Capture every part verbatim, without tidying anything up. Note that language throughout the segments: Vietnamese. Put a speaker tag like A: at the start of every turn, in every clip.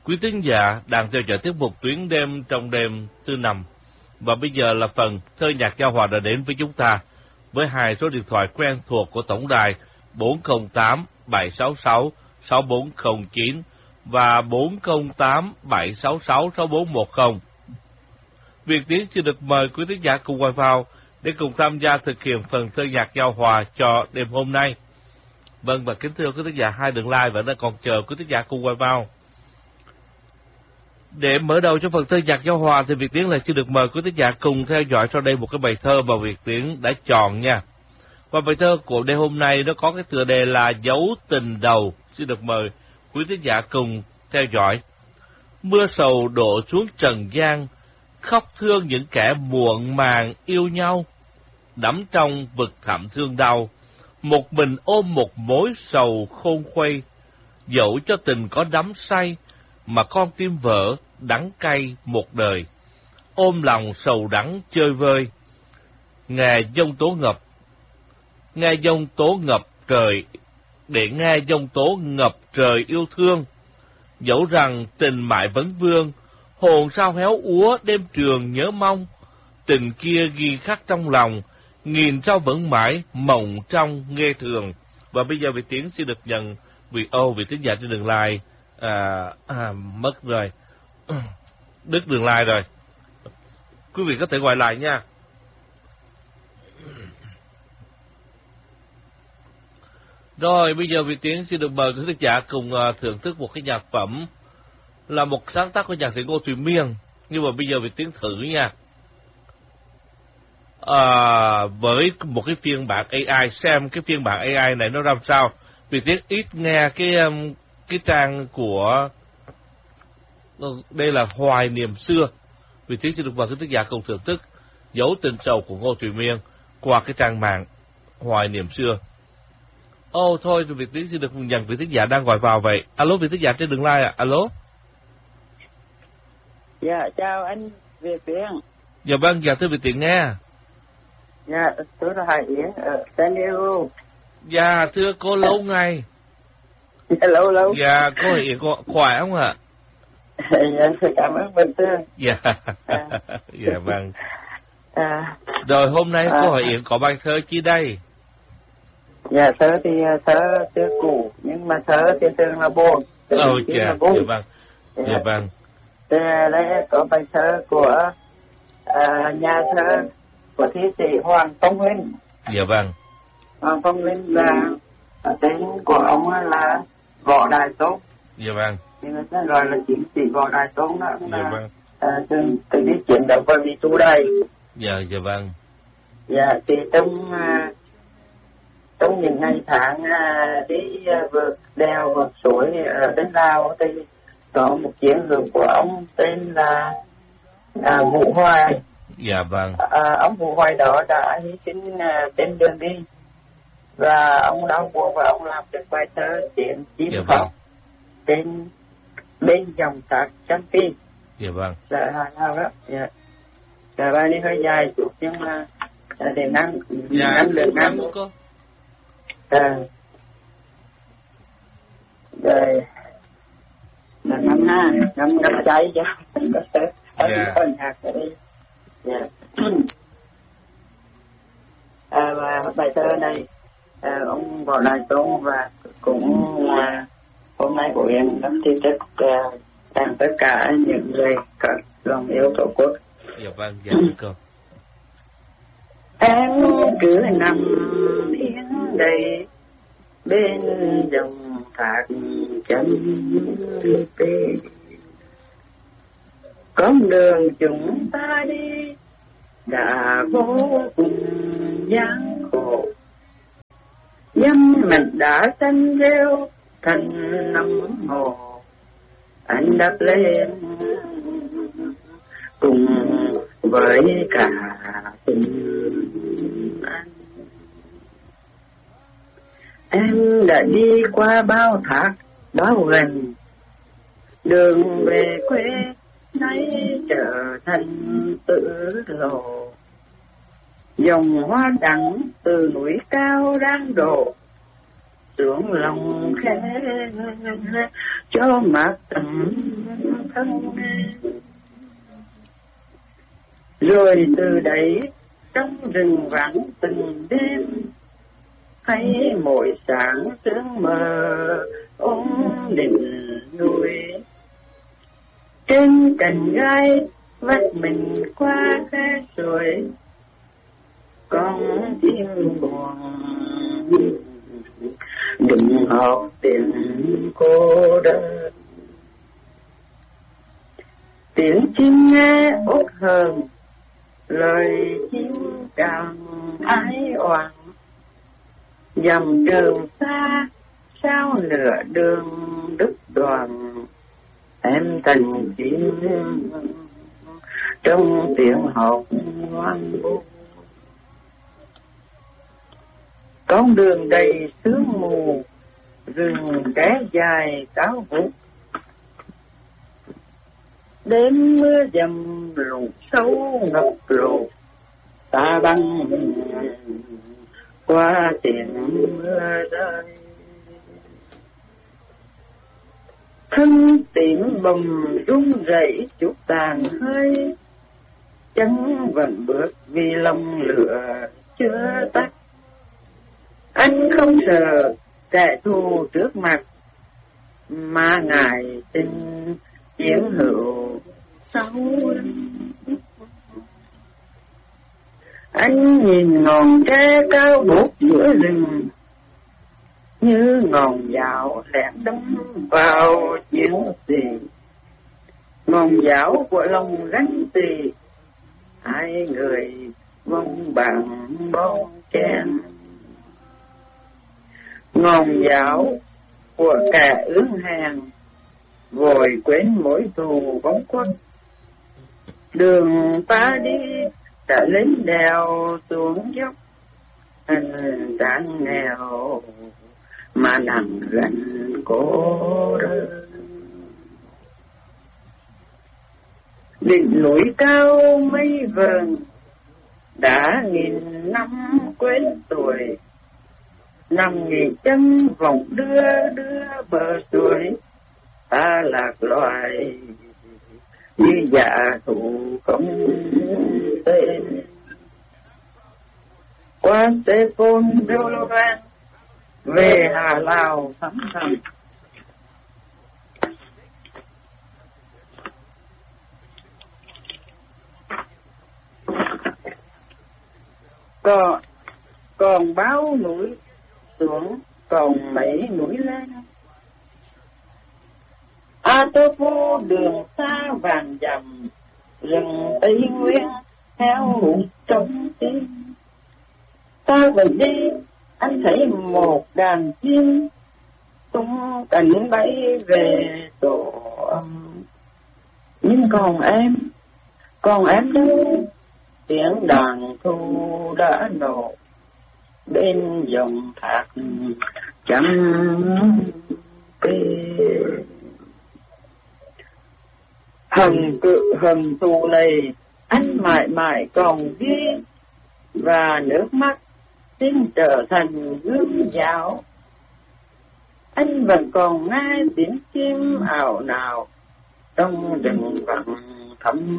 A: Quý tín giả đang theo dõi tiết mục Tuyến đêm trong đêm thứ năm. Và bây giờ là phần thơ nhạc giao hòa đã đến với chúng ta với hai số điện thoại quen thuộc của tổng đài bốn không tám bảy sáu sáu sáu bốn không chín và bốn không tám bảy sáu sáu sáu bốn một không. Việt Tiến xin được mời quý tín giả cùng quay vào để cùng tham gia thực hiện phần thơ nhạc giao hòa cho đêm hôm nay. Vâng, và kính thưa quý tín giả, hai đường like vẫn đang còn chờ quý tín giả cùng quay vào. Để mở đầu cho phần thơ nhạc giao hòa thì Việt Tiến lại xin được mời quý tín giả cùng theo dõi sau đây một cái bài thơ mà Việt Tiến đã chọn nha. Và bài thơ của đêm hôm nay nó có cái tựa đề là Dấu tình đầu. Xin được mời quý tín giả cùng theo dõi. Mưa sầu đổ xuống trần gian, khóc thương những kẻ muộn màng yêu nhau, đắm trong vực thẳm thương đau, một mình ôm một mối sầu khôn khuây. Dẫu cho tình có đắm say, mà con tim vỡ đắng cay một đời, ôm lòng sầu đắng chơi vơi. Nghe giông tố ngập, nghe giông tố ngập trời, để nghe giông tố ngập trời yêu thương. Dẫu rằng tình mãi vẫn vương, hồn sao héo úa đêm trường nhớ mong. Tình kia ghi khắc trong lòng, nghìn sao vẫn mãi mộng trong nghe thường. Và bây giờ Việt Tiến xin được nhận vì ô vị tín giả trên đường live à, à, mất rồi, đứt đường live rồi. Quý vị có thể gọi lại nha. Rồi bây giờ Việt Tiến xin được mời quý tín giả cùng uh, thưởng thức một cái nhạc phẩm là một sáng tác của nhạc sĩ Ngô Thùy Miên. Nhưng mà bây giờ Việt Tiến thử nha. À, với một cái phiên bản a i, xem cái phiên bản a i này nó làm sao. Việt Tiến ít nghe cái um, cái trang của đây là Hoài Niệm Xưa. Việt Tiến xin được mời quý tín giả cùng thưởng thức Dấu tình sầu của Ngô Thùy Miên qua cái trang mạng Hoài Niệm Xưa. Ô oh, thôi Việt Tiến xin được nhận vị tín giả đang gọi vào vậy. Alo, vị tín giả trên đường live ạ. À? Alo.
B: Dạ chào anh Việt Tiến.
A: Dạ vâng, dạ thưa Việt Tiến nghe.
B: Dạ tôi là Hải Yến ở San Diego.
A: Dạ thưa cô lâu ngày.
B: Dạ lâu lâu.
A: Dạ cô Hải Yến khỏe không ạ?
B: Dạ cảm ơn Bình Tươi.
A: Dạ. À. Dạ vâng. À. Rồi hôm nay à. cô Hải Yến có bài thơ chi đây?
B: Dạ thơ thì thơ thơ cũ nhưng mà thơ thì thường là buồn.
A: Ồ dạ, dạ vâng. Dạ, dạ vâng.
B: Thì đây có bài thơ của à, nhà thơ của thi sĩ Hoàng Phong Linh.
A: Dạ vâng.
B: Hoàng Phong Linh là tên của ông là Võ Đại Tôn.
A: Dạ vâng.
B: thì người ta gọi là chiến sĩ Võ Đại Tôn đó.
A: Dạ vâng.
B: À, từng từng đi chiến đấu và bị tù đầy.
A: Dạ dạ vâng.
B: Dạ thì trong trong những ngày tháng đi vượt đèo vượt suối ở đến Lào thì có một chiến lược của ông tên là à, Vũ Hoài.
A: Dạ vâng.
B: À, ông Vũ Hoài đó đã hy sinh trên đường đi và ông đau buồn và ông làm được bài thơ Chiến Chim
A: Dạ
B: Khóc
A: vâng.
B: trên bên dòng thác Trăm Phi.
A: Dạ vâng.
B: Dạ hài hao đó. Dạ. Dạ bài đi hơi dài chút nhưng mà để năm
A: dạ,
B: năm được năm
A: cô.
B: À. Rồi là năm ha năm năm cháy chứ có thể
A: dạ.
B: có nhạc ở đây. Dạ. À, và bài thơ này à, ông Võ Đại Tôn và cũng à, hôm nay của em rất thì rất tặng tất cả những người có lòng yêu tổ quốc.
A: Dạ vâng, dạ cô.
B: Em cứ nằm yên đây bên dòng thác Trăm Phi, con đường chúng ta đi đã vô cùng gian khổ, dâm mình đã xanh rêu thành nấm hồ, anh đắp lên cùng với cả tình anh. Em đã đi qua bao thác bao gần, đường về quê nay trở thành tự lộ, dòng hoa đắng từ núi cao đang đổ xuống lòng khe cho mát tầm thân. Rồi từ đấy trong rừng vắng từng đêm, thấy mỗi sáng sương mờ ôm đỉnh núi. Trên cành gai vắt mình qua khe suối, con chim buồn đừng học tiếng cô đơn. Tiếng chim nghe ốt hờn, lời chim càng ái oán. Dầm trường xa sao nửa đường đứt đoàn, em thành chim trong tiếng học ngoan buồn. Con đường đầy sương mù, rừng kéo dài cao vút. Đêm mưa dầm lụt sâu ngập lụt, ta băng qua tiếng mưa rơi. Thân tiếng bầm rung rẩy chút tàn hơi, chân vẫn bước vì lòng lửa chưa tắt. Anh không sợ kẻ thù trước mặt, mà ngài tin chiến hữu sau lưng. Anh nhìn ngọn tre cao vút giữa rừng, như ngọn giáo lẹn đâm vào chiến sĩ. Ngọn giáo của lòng gánh tỳ, hai người vòng bằng bóng chen. Ngọn giáo của kẻ ương hèn, vội quên mối thù bóng quất. Đường ta đi đã lên đèo xuống dốc, anh đang nghèo mà nằm gần cô đơn. Đỉnh núi cao mây vờn, đã nghìn năm quên tuổi. Nằm nghỉ chân vòng đưa đưa bờ suối, ta lạc loài như dạ thụ không tên. Qua Tê Côn Đô Lô Vang, về Hà Lào thắm thầm. Còn, còn bao núi xuống, còn mấy núi lên. A Tô Pô đường xa vàng dặm, rừng Tây Nguyên theo trong tim. Ta vẫn đi, anh thấy một đàn chim tung cánh bay về tổ âm. Nhưng còn em, còn em đâu? Tiếng đàn thu đã nổ bên dòng thác trắng kia. Hầm cự hầm tù này anh mãi mãi còn ghi, và nước mắt xin trở thành gương giáo. Anh vẫn còn nghe tiếng chim ảo nào trong rừng vắng thẳm.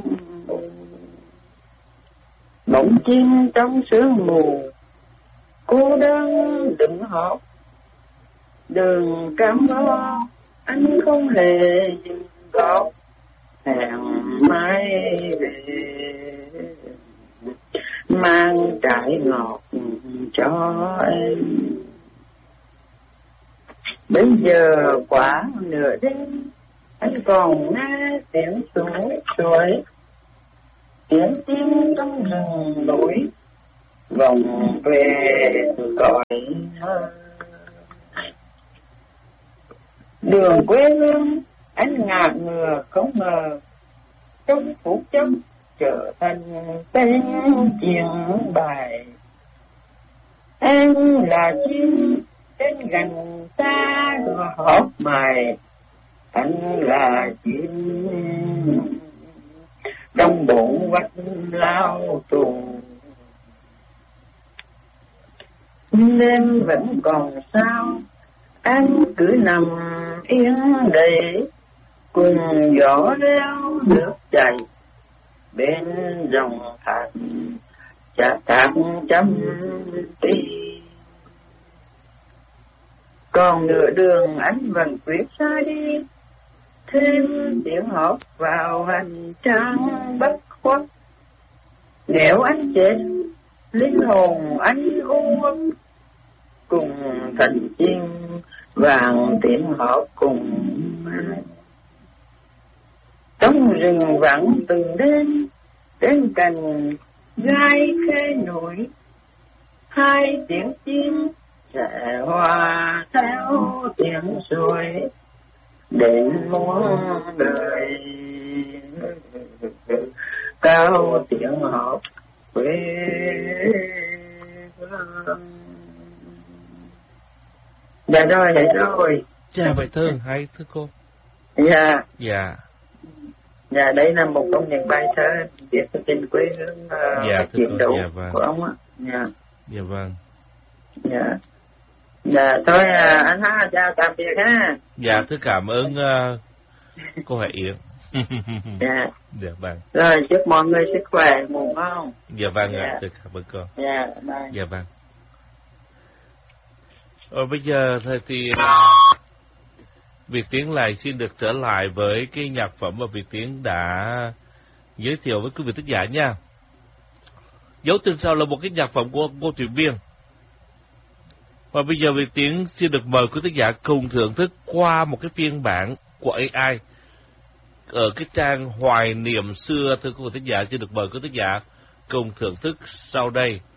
B: Bóng chim trong sương mù, cô đơn đừng hót. Đường cam lo anh không hề dừng gót, hẹn mai về mang trái ngọt cho em. Bây giờ quá nửa đêm, anh còn nghe tiếng suối suối, tiếng chim trong rừng núi vòng về cõi đường quê hương. Anh ngạc ngừa không ngờ, trong phút chốc trở thành tên chuyện bài. Em là chim trên gần xa hót mài, anh là chim trong bụng vắt lao tù. Đêm vẫn còn sao, anh cứ nằm yên đấy, cùng gió reo nước chảy bên dòng thác chả thác trăm tỷ. Còn nửa đường anh vẫn quyết xa đi, thêm tiếng hót vào hành trang bất khuất. Nếu anh chết, linh hồn anh u uất, cùng thành chim vàng tiếng hót cùng ai. Trong rừng vắng từng đêm, đến cành gai khe núi, hai tiếng chim sẽ hòa theo tiếng suối đến muôn đời. Cao tiếng hót quê hương. Dạ rồi, dạ rồi.
A: Dạ, bài thơ hay thưa cô.
B: Dạ.
A: Dạ.
B: Dạ, đây là một trong những bài thơ viết trên quê hương uh,
A: dạ,
B: chiến đấu
A: dạ, vâng.
B: của ông á. Dạ.
A: Dạ vâng.
B: Dạ. Dạ, thôi à, anh ha, chào tạm biệt ha.
A: Dạ, thưa cảm ơn uh, cô Hải Yến.
B: Dạ.
A: Dạ vâng.
B: Rồi, chúc mọi người sức khỏe, ngủ ngon.
A: Dạ vâng ạ,
B: dạ.
A: thưa cảm ơn cô.
B: Dạ, bye.
A: Dạ vâng. Rồi bây giờ thì uh, Việt Tiến lại xin được trở lại với cái nhạc phẩm mà Việt Tiến đã giới thiệu với quý vị thính giả nha. Dấu Tình Sầu là một cái nhạc phẩm của cô Thủy Biên. Và bây giờ Việt Tiến xin được mời quý thính giả cùng thưởng thức qua một cái phiên bản của a i ở cái trang Hoài Niệm Xưa. Thưa quý thính giả, xin được mời quý thính giả cùng thưởng thức sau đây.